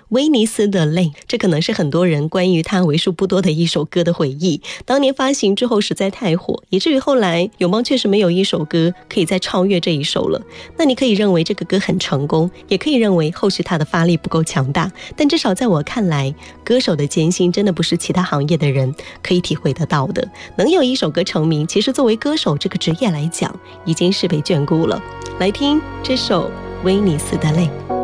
威尼斯的泪，这可能是很多人关于他为数不多的一首歌的回忆。当年发行之后实在太火，以至于后来友邦确实没有一首歌可以再超越这一首了。那你可以认为这个歌很成功，也可以认为后续他的发力不够强大，但至少在我看来，歌手的艰辛真的不是其他行业的人可以体会得到的。能有一首歌成名，其实作为歌手这个职业来讲，已经是被眷顾了。来听这首《威尼斯的泪》。